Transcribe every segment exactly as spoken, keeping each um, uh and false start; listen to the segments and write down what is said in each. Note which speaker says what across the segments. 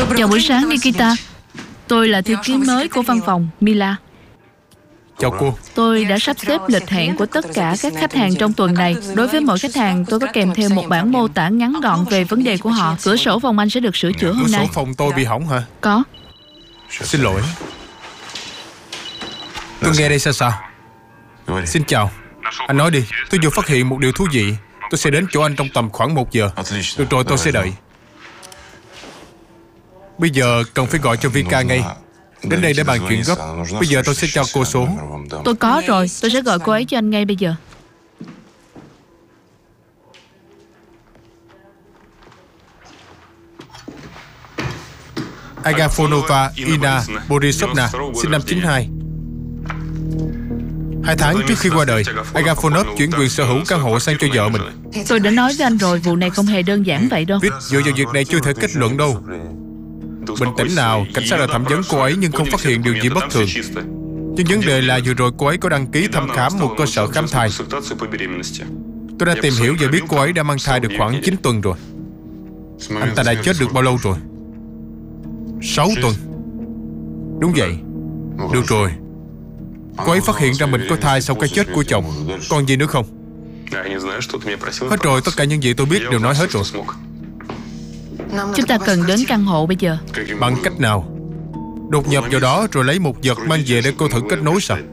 Speaker 1: Chào buổi sáng Nikita. Tôi là thư ký mới của văn phòng Mila.
Speaker 2: Chào cô.
Speaker 1: Tôi đã sắp xếp lịch hẹn của tất cả các khách hàng trong tuần này. Đối với mỗi khách hàng, tôi có kèm theo một bản mô tả ngắn gọn về vấn đề của họ. Cửa sổ phòng anh sẽ được sửa chữa hôm
Speaker 2: Cửa
Speaker 1: nay.
Speaker 2: sổ phòng tôi bị hỏng hả?
Speaker 1: Có.
Speaker 2: Xin lỗi. Tôi nghe đây sao sao? Xin chào. Anh nói đi. Tôi vừa phát hiện một điều thú vị. Tôi sẽ đến chỗ anh trong tầm khoảng một giờ. Được rồi, tôi sẽ đợi. Bây giờ cần phải gọi cho Vika ngay. Đến đây để bàn chuyện gấp. Bây giờ tôi sẽ cho cô số.
Speaker 1: Tôi có rồi. Tôi sẽ gọi cô ấy cho anh ngay bây giờ.
Speaker 2: Agafonova Ina Borisovna, sinh năm chín hai. Hai tháng trước khi qua đời, Agafonov chuyển quyền sở hữu căn hộ sang cho vợ mình.
Speaker 1: Tôi đã nói với anh rồi, vụ này không hề đơn giản vậy đâu.
Speaker 2: Vít, dựa vào việc này chưa thể kết luận đâu. Bình tĩnh nào, cảnh sát đã thẩm vấn cô ấy nhưng không phát hiện điều gì bất thường. Nhưng vấn đề là vừa rồi cô ấy có đăng ký thăm khám một cơ sở khám thai. Tôi đã tìm hiểu và biết cô ấy đã mang thai được khoảng chín tuần rồi. Anh ta đã chết được bao lâu rồi? Sáu tuần. Đúng vậy. Được rồi. Cô ấy phát hiện ra mình có thai sau cái chết của chồng. Còn gì nữa không? Hết rồi, tất cả những gì tôi biết đều nói hết rồi.
Speaker 1: Chúng ta cần đến căn hộ bây giờ.
Speaker 2: Bằng cách nào? Đột nhập vào đó rồi lấy một vật mang về để cô thử kết nối sao?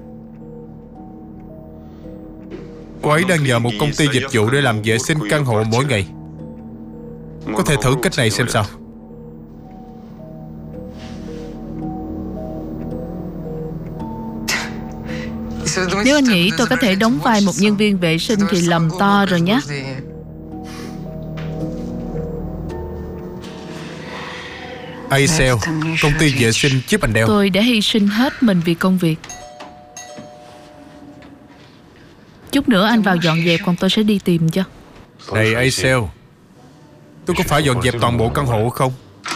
Speaker 2: Cô ấy đang nhờ một công ty dịch vụ để làm vệ sinh căn hộ mỗi ngày. Có thể thử cách này xem sao.
Speaker 1: Nếu anh nghĩ tôi có thể đóng vai một nhân viên vệ sinh thì lầm to rồi nhé.
Speaker 2: Aicel, công ty vệ sinh chiếc bành đeo.
Speaker 1: Tôi đã hy sinh hết mình vì công việc. Chút nữa anh vào dọn dẹp, còn tôi sẽ đi tìm cho.
Speaker 2: Này Aicel, tôi có phải dọn dẹp toàn bộ căn hộ không?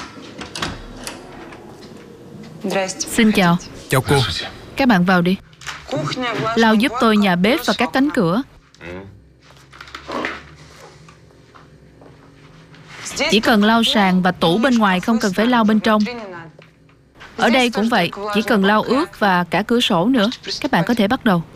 Speaker 1: Xin chào.
Speaker 2: Chào cô.
Speaker 1: Các bạn vào đi. Lau giúp tôi nhà bếp và các cánh cửa. Chỉ cần lau sàn và tủ bên ngoài, không cần phải lau bên trong. Ở đây cũng vậy, chỉ cần lau ướt và cả cửa sổ nữa. Các bạn có thể bắt đầu.